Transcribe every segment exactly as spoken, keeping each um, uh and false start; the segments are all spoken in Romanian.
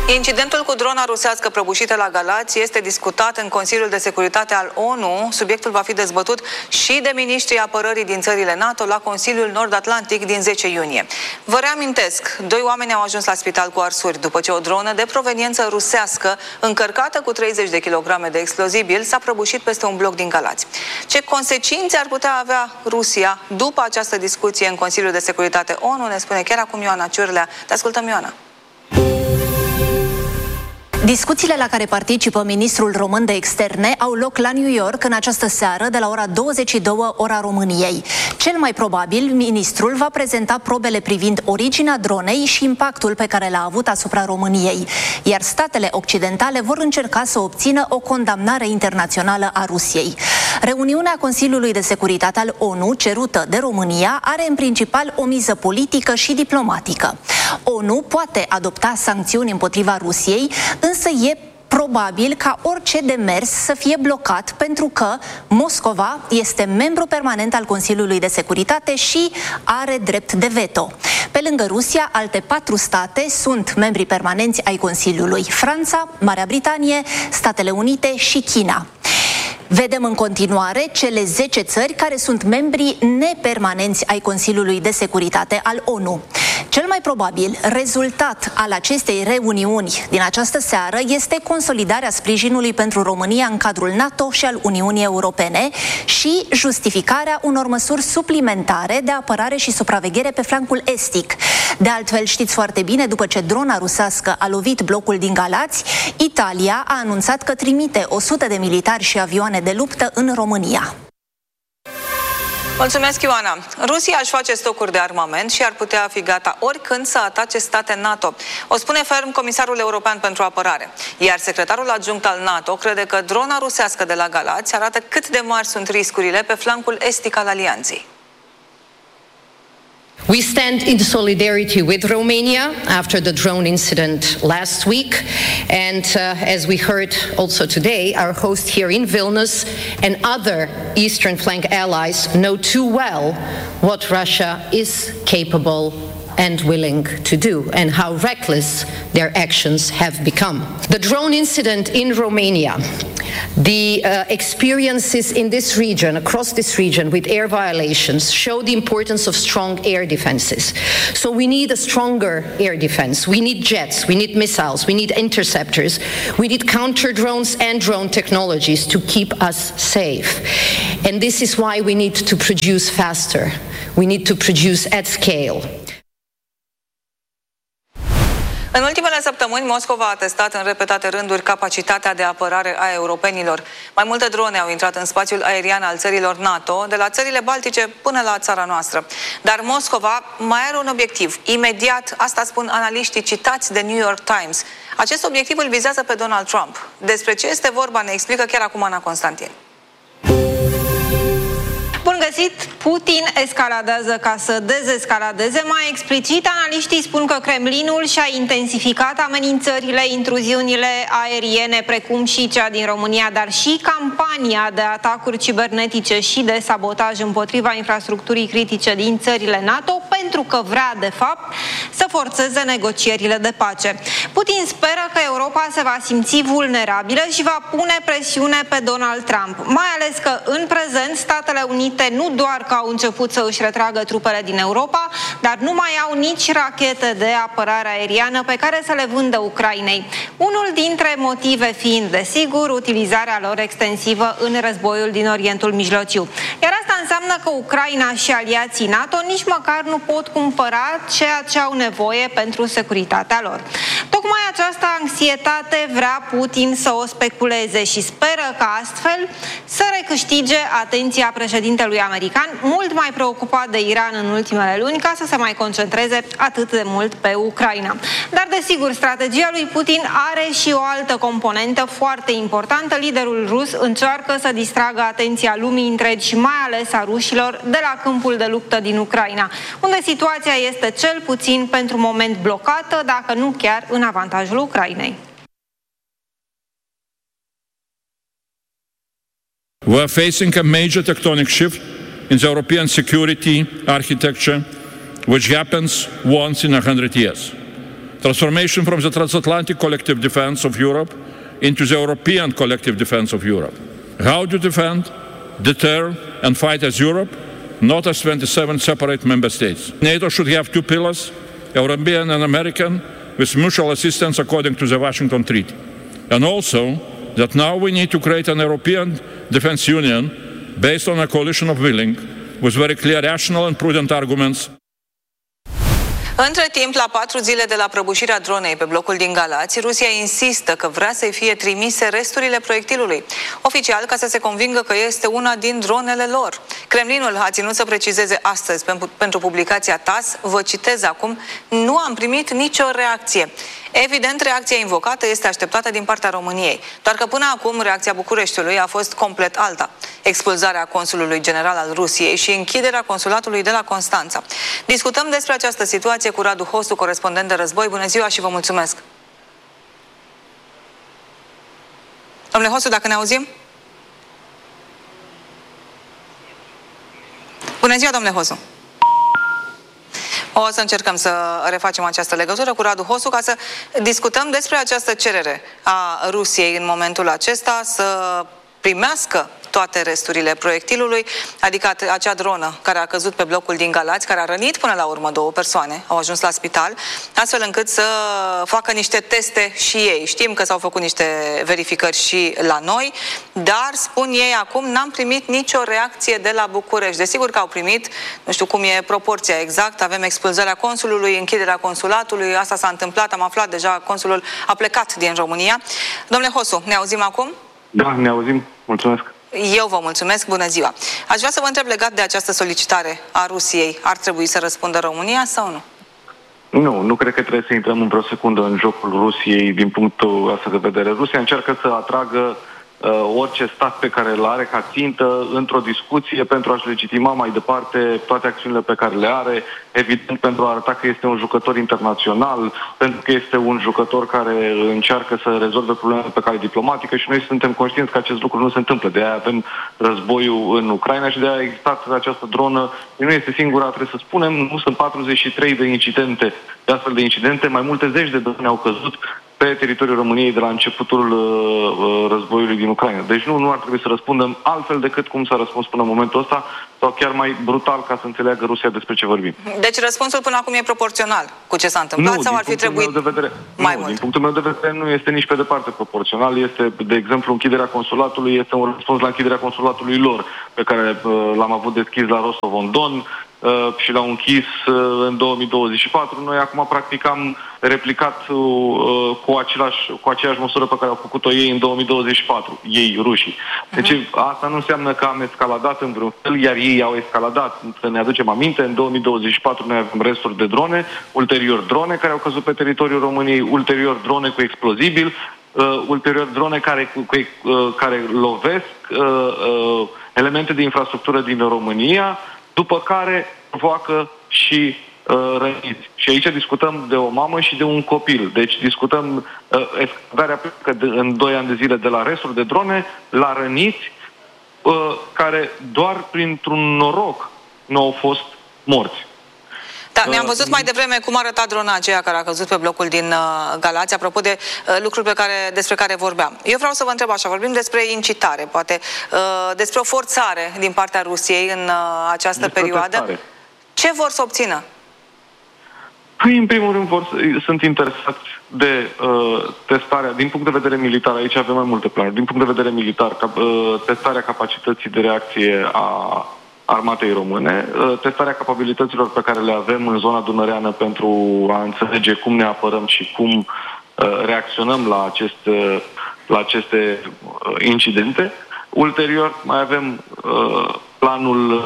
Incidentul cu drona rusească prăbușită la Galați este discutat în Consiliul de Securitate al O N U. Subiectul va fi dezbătut și de miniștrii apărării din țările NATO la Consiliul Nord-Atlantic din zece iunie. Vă reamintesc, doi oameni au ajuns la spital cu arsuri după ce o dronă de proveniență rusească, încărcată cu treizeci de kilograme de explozibil, s-a prăbușit peste un bloc din Galați. Ce consecințe ar putea avea Rusia după această discuție în Consiliul de Securitate O N U, ne spune chiar acum Ioana Ciurlea. Te ascultăm, Ioana. Discuțiile la care participă ministrul român de externe au loc la New York în această seară de la ora douăzeci și două ora României. Cel mai probabil, ministrul va prezenta probele privind originea dronei și impactul pe care l-a avut asupra României, iar statele occidentale vor încerca să obțină o condamnare internațională a Rusiei. Reuniunea Consiliului de Securitate al O N U, cerută de România, are în principal o miză politică și diplomatică. O N U poate adopta sancțiuni împotriva Rusiei, însă e probabil ca orice demers să fie blocat pentru că Moscova este membru permanent al Consiliului de Securitate și are drept de veto. Pe lângă Rusia, alte patru state sunt membri permanenți ai Consiliului: Franța, Marea Britanie, Statele Unite și China. Vedem în continuare cele zece țări care sunt membri nepermanenți ai Consiliului de Securitate al O N U. Cel mai probabil rezultat al acestei reuniuni din această seară este consolidarea sprijinului pentru România în cadrul NATO și al Uniunii Europene și justificarea unor măsuri suplimentare de apărare și supraveghere pe flancul estic. De altfel, știți foarte bine, după ce drona rusească a lovit blocul din Galați, Italia a anunțat că trimite o sută de militari și avioane de luptă în România. Mulțumesc, Ioana. Rusia își face stocuri de armament și ar putea fi gata oricând să atace state NATO. O spune ferm comisarul european pentru apărare. Iar secretarul adjunct al NATO crede că drona rusească de la Galați arată cât de mari sunt riscurile pe flancul estic al alianței. We stand in solidarity with Romania after the drone incident last week, and uh, as we heard also today, our host here in Vilnius and other Eastern flank allies know too well what Russia is capable and willing to do, and how reckless their actions have become. The drone incident in Romania, the uh, experiences in this region, across this region with air violations, show the importance of strong air defenses. So we need a stronger air defense. We need jets, we need missiles, we need interceptors, we need counter drones and drone technologies to keep us safe. And this is why we need to produce faster. We need to produce at scale. În ultimele săptămâni, Moscova a testat în repetate rânduri capacitatea de apărare a europenilor. Mai multe drone au intrat în spațiul aerian al țărilor NATO, de la țările Baltice până la țara noastră. Dar Moscova mai are un obiectiv. Imediat, asta spun analiștii citați de New York Times. Acest obiectiv îl vizează pe Donald Trump. Despre ce este vorba ne explică chiar acum Ana Constantin. Bun găsit! Putin escaladează ca să dezescaladeze. Mai explicit, analiștii spun că Kremlinul și-a intensificat amenințările, intruziunile aeriene, precum și cea din România, dar și campania de atacuri cibernetice și de sabotaj împotriva infrastructurii critice din țările NATO, pentru că vrea, de fapt, să forțeze negocierile de pace. Putin speră că Europa se va simți vulnerabilă și va pune presiune pe Donald Trump, mai ales că, în prezent, Statele Unite nu doar că au început să își retragă trupele din Europa, dar nu mai au nici rachete de apărare aeriană pe care să le vândă Ucrainei. Unul dintre motive fiind, desigur, utilizarea lor extensivă în războiul din Orientul Mijlociu. Iar asta înseamnă că Ucraina și aliații NATO nici măcar nu pot cumpăra ceea ce au nevoie pentru securitatea lor. Tocmai această anxietate vrea Putin să o speculeze și speră ca astfel să recâștige atenția președintelui american, mult mai preocupat de Iran în ultimele luni, ca să se mai concentreze atât de mult pe Ucraina. Dar, desigur, strategia lui Putin are și o altă componentă foarte importantă. Liderul rus încearcă să distragă atenția lumii întregi și mai ales a rușilor de la câmpul de luptă din Ucraina, unde situația este cel puțin pentru moment blocată, dacă nu chiar în avantajul Ucrainei. We are facing a major tectonic shift in the European security architecture, which happens once in a hundred years. transformation from the transatlantic collective defense of Europe into the European collective defense of Europe. How to defend, deter and fight as Europe, not as twenty-seven separate member states. NATO should have two pillars, European and American, with mutual assistance according to the Washington Treaty. And also that now we need to create an European defense union based on a coalition of willing, with very clear, rational and prudent arguments. Între timp, la patru zile de la prăbușirea dronei pe blocul din Galați, Rusia insistă că vrea să-i fie trimise resturile proiectilului, oficial ca să se convingă că este una din dronele lor. Kremlinul a ținut să precizeze astăzi pentru publicația T A S, vă citez acum, nu am primit nicio reacție. Evident, reacția invocată este așteptată din partea României, doar că până acum reacția Bucureștiului a fost complet alta. Expulzarea consulului general al Rusiei și închiderea consulatului de la Constanța. Discutăm despre această situație cu Radu Hosu, corespondent de război. Bună ziua și vă mulțumesc! Domnule Hosu, dacă ne auzim? Bună ziua, domnule Hosu! O să încercăm să refacem această legătură cu Radu Hosu ca să discutăm despre această cerere a Rusiei în momentul acesta să primească toate resturile proiectilului, adică acea dronă care a căzut pe blocul din Galați, care a rănit până la urmă două persoane, au ajuns la spital, astfel încât să facă niște teste și ei. Știm că s-au făcut niște verificări și la noi, dar, spun ei acum, n-am primit nicio reacție de la București. Desigur că au primit, nu știu cum e proporția exact, avem expulzarea consulului, închiderea consulatului, asta s-a întâmplat, am aflat deja, consulul a plecat din România. Domnule Hosu, ne auzim acum? Da, ne auzim. Mulțumesc. Eu vă mulțumesc, bună ziua. Aș vrea să vă întreb legat de această solicitare a Rusiei. Ar trebui să răspundă România sau nu? Nu, nu cred că trebuie să intrăm în vreo secundă în jocul Rusiei din punctul ăsta de vedere. Rusia încearcă să atragă uh, orice stat pe care îl are ca țintă într-o discuție pentru a-și legitima mai departe toate acțiunile pe care le are, evident pentru a arăta că este un jucător internațional, pentru că este un jucător care încearcă să rezolve problemele pe cale diplomatică și noi suntem conștienți că acest lucru nu se întâmplă. De aia avem războiul în Ucraina și de aia a existat această dronă. Nu este singura, trebuie să spunem, nu sunt patruzeci și trei de incidente, de astfel de incidente, mai multe zeci de drone au căzut pe teritoriul României de la începutul uh, războiului din Ucraina. Deci nu, nu ar trebui să răspundem altfel decât cum s-a răspuns până în momentul ăsta, sau chiar mai brutal ca să înțeleagă Rusia despre ce vorbim. Deci răspunsul până acum e proporțional cu ce s-a întâmplat nu, sau ar fi trebuit de vedere, mai nu, mult? Din punctul meu de vedere nu este nici pe departe proporțional. Este, de exemplu, închiderea consulatului, este un răspuns la închiderea consulatului lor, pe care uh, l-am avut deschis la Rostov-on-Don uh, și l-au închis uh, în două mii douăzeci și patru. Noi acum practic am replicat uh, cu, același, cu aceeași măsură pe care au făcut-o ei în două mii douăzeci și patru, ei rușii. Deci uh-huh. asta nu înseamnă că am escaladat în vreun fel, iar ei au escaladat. Să ne aducem aminte, în două mii douăzeci și patru noi avem resturi de drone, ulterior drone care au căzut pe teritoriul României, ulterior drone cu explozibil, uh, ulterior drone care, cu, cu, uh, care lovesc uh, uh, elemente de infrastructură din România, după care provoacă și uh, răniți. Și aici discutăm de o mamă și de un copil. Deci discutăm uh, escaladarea în doi ani de zile de la resturi de drone la răniți, uh, care doar printr-un noroc nu au fost morți. Da, ne-am văzut mai devreme cum arăta drona aceea care a căzut pe blocul din uh, Galați, apropo de uh, lucruri pe care, despre care vorbeam. Eu vreau să vă întreb așa, vorbim despre incitare, poate, uh, despre o forțare din partea Rusiei în uh, această despre perioadă. Testare. Ce vor să obțină? Păi, în primul rând, vor, sunt interesați de uh, testarea, din punct de vedere militar, aici avem mai multe planuri, din punct de vedere militar, cap, uh, testarea capacității de reacție a armatei române, testarea capabilităților pe care le avem în zona dunăreană pentru a înțelege cum ne apărăm și cum reacționăm la aceste, la aceste incidente. Ulterior mai avem planul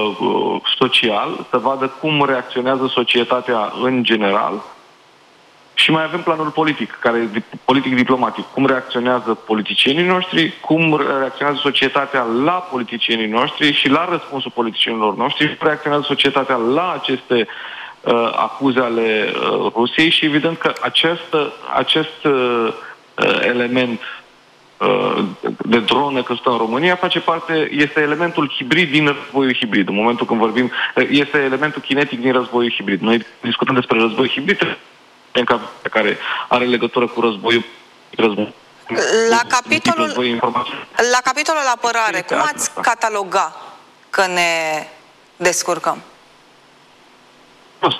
social, să vadă cum reacționează societatea în general. Și mai avem planul politic, care e politic-diplomatic. Cum reacționează politicienii noștri, cum reacționează societatea la politicienii noștri și la răspunsul politicienilor noștri, cum reacționează societatea la aceste uh, acuze ale uh, Rusiei și evident că acest, acest uh, element uh, de dronă căzută în România face parte, este elementul hibrid din războiul hibrid. În momentul când vorbim, este elementul kinetic din războiul hibrid. Noi discutăm despre război hibrid, pe care are legătură cu războiul. războiul. La capitolul, la capitolul apărare, cum ați cataloga că ne descurcăm? Prost.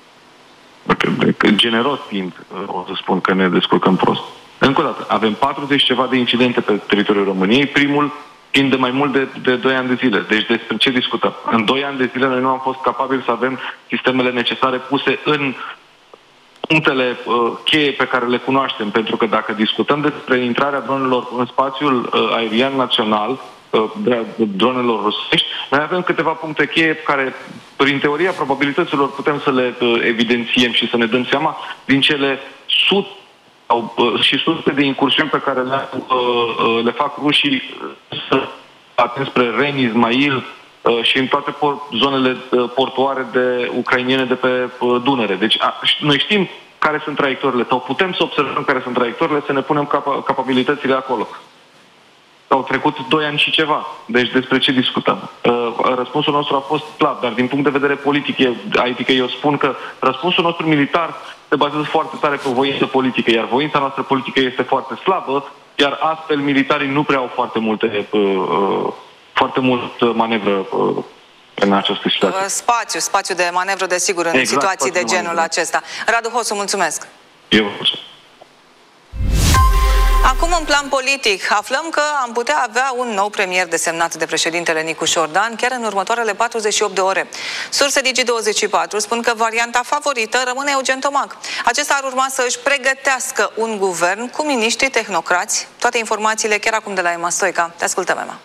Generos fiind, o să spun că ne descurcăm prost. Încă o dată, avem patruzeci ceva de incidente pe teritoriul României, primul fiind de mai mult de, de doi ani de zile. Deci despre ce discutăm? În doi ani de zile noi nu am fost capabili să avem sistemele necesare puse în punctele uh, cheie pe care le cunoaștem, pentru că dacă discutăm despre intrarea dronelor în spațiul uh, aerian național, uh, dronelor rusești, noi avem câteva puncte cheie care, prin teoria probabilităților, putem să le uh, evidențiem și să ne dăm seama din cele sute sau, uh, și sute de incursiuni pe care le, uh, uh, le fac rușii uh, atent spre Ren, Ismail uh, și în toate por- zonele uh, portoare de ucrainiene de pe uh, Dunăre. Deci a, noi știm care sunt traiectoriile sau putem să observăm care sunt traiectoriile, să ne punem capa- capabilitățile acolo. Au trecut doi ani și ceva. Deci despre ce discutăm? Uh, răspunsul nostru a fost slab, dar din punct de vedere politic, adică eu spun că răspunsul nostru militar se bazează foarte tare pe voință politică, iar voința noastră politică este foarte slabă, iar astfel militarii nu prea au foarte multe uh, uh, foarte mult manevră uh, în această situație. Spațiu, spațiu de manevră, desigur, în exact, situații de genul de acesta. Radu Hosu, mulțumesc! Eu mulțumesc! Acum, în plan politic, aflăm că am putea avea un nou premier desemnat de președintele Nicu Șordan chiar în următoarele patruzeci și opt de ore. Surse Digi douăzeci și patru spun că varianta favorită rămâne Eugen Tomac. Acesta ar urma să își pregătească un guvern cu miniștri tehnocrați. Toate informațiile chiar acum de la Emma Stoica. Te ascultăm, Emma.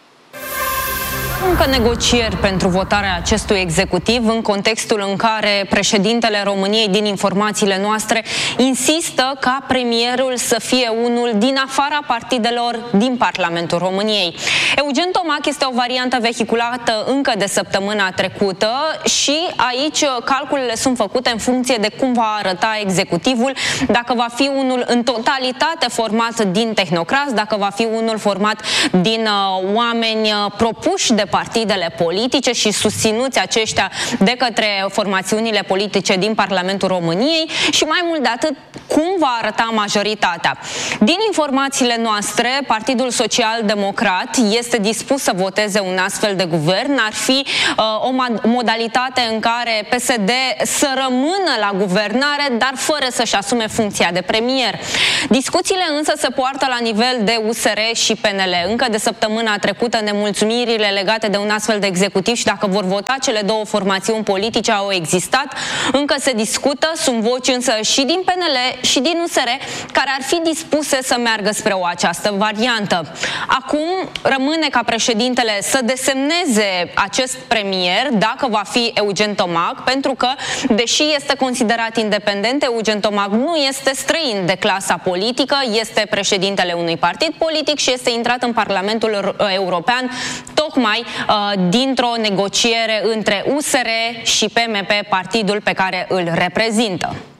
Încă negocieri pentru votarea acestui executiv în contextul în care președintele României, din informațiile noastre, insistă ca premierul să fie unul din afara partidelor din Parlamentul României. Eugen Tomac este o variantă vehiculată încă de săptămâna trecută și aici calculele sunt făcute în funcție de cum va arăta executivul, dacă va fi unul în totalitate format din tehnocrați, dacă va fi unul format din uh, oameni propuși de partidele politice și susținuți aceștia de către formațiunile politice din Parlamentul României și mai mult de atât, cum va arăta majoritatea. Din informațiile noastre, Partidul Social Democrat este dispus să voteze un astfel de guvern. Ar fi uh, o modalitate în care P S D să rămână la guvernare, dar fără să-și asume funcția de premier. Discuțiile însă se poartă la nivel de U S R și P N L. Încă de săptămâna trecută, nemulțumirile legate de un astfel de executiv și dacă vor vota cele două formațiuni politice au existat. Încă se discută, sunt voci însă și din P N L și din U S R care ar fi dispuse să meargă spre o această variantă. Acum rămâne ca președintele să desemneze acest premier, dacă va fi Eugen Tomac, pentru că, deși este considerat independent, Eugen Tomac nu este străin de clasa politică, este președintele unui partid politic și este intrat în Parlamentul European tocmai uh, dintr-o negociere între U S R și P M P, partidul pe care îl reprezintă.